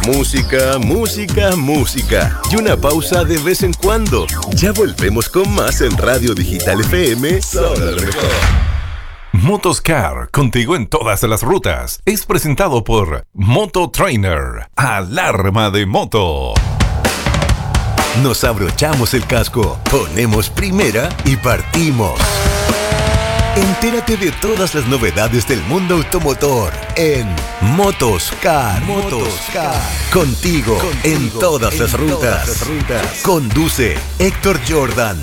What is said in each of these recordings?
Música, música, música. Y una pausa de vez en cuando. Ya volvemos con más en Radio Digital FM. Solo lo mejor. Motoscar, contigo en todas las rutas. Es presentado por Moto Trainer. Alarma de moto. Nos abrochamos el casco, ponemos primera y partimos. Entérate de todas las novedades del mundo automotor en Motoscar. Contigo en todas las rutas. Conduce Héctor Jordan.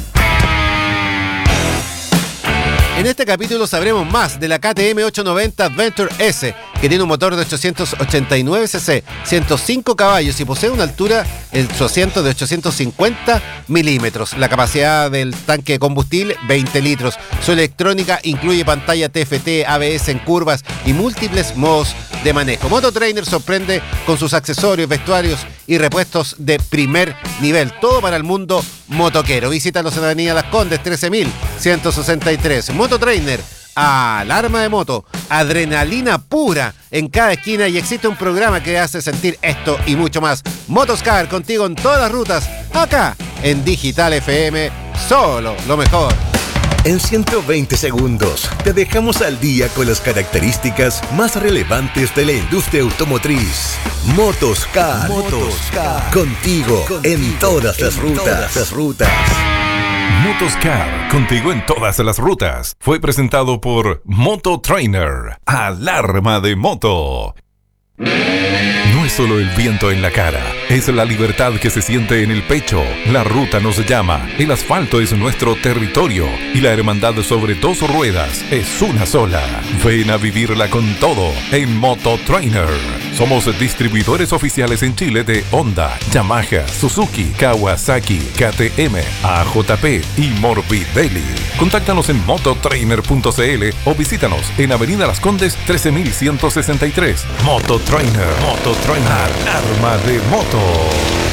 En este capítulo sabremos más de la KTM 890 Adventure S, que tiene un motor de 889 cc, 105 caballos y posee una altura en su asiento de 850 milímetros. La capacidad del tanque de combustible, 20 litros. Su electrónica incluye pantalla TFT, ABS en curvas y múltiples modos de manejo. Moto Trainer sorprende con sus accesorios, vestuarios y repuestos de primer nivel. Todo para el mundo motoquero. Visítalos en Avenida Las Condes, 13.163. Moto Trainer, alarma de moto, adrenalina pura en cada esquina, y existe un programa que hace sentir esto y mucho más. Motoscar, contigo en todas las rutas, acá en Digital FM, solo lo mejor. En 120 segundos te dejamos al día con las características más relevantes de la industria automotriz. Motoscar. Contigo en todas las rutas. Motoscar, contigo en todas las rutas. Fue presentado por Moto Trainer. Alarma de moto. No es solo el viento en la cara, es la libertad que se siente en el pecho. La ruta nos llama, el asfalto es nuestro territorio y la hermandad sobre dos ruedas es una sola. Ven a vivirla con todo en Moto Trainer. Somos distribuidores oficiales en Chile de Honda, Yamaha, Suzuki, Kawasaki, KTM, AJP y Morbidelli. Contáctanos en mototrainer.cl o visítanos en Avenida Las Condes 13.163. Moto Trainer, arma de moto.